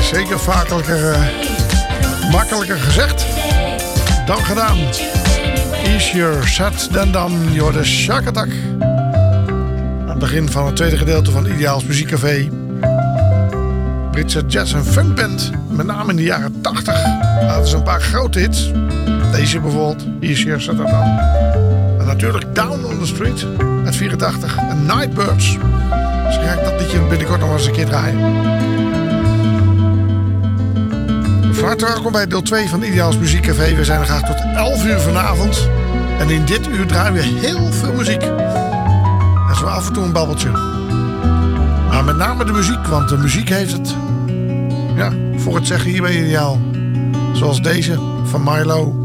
Zeker makkelijker gezegd dan gedaan. Easier said than done. Je hoorde Shack Attack. Aan het begin van het tweede gedeelte van Ideaals Muziekcafé. Britse jazz en funkband. Met name in de jaren 80 hadden ze een paar grote hits. Deze bijvoorbeeld. Easier said than done. En natuurlijk Down on the Street uit 84. En Nightbirds. Dus ga ik dat liedje binnenkort nog eens een keer draaien. Van harte welkom bij deel 2 van Ideaals Muziekcafé. We zijn er graag tot 11 uur vanavond. En in dit uur draaien we heel veel muziek. En zo af en toe een babbeltje. Maar met name de muziek, want de muziek heeft het. Ja, voor het zeggen hier bij Ideaal. Zoals deze van Milo.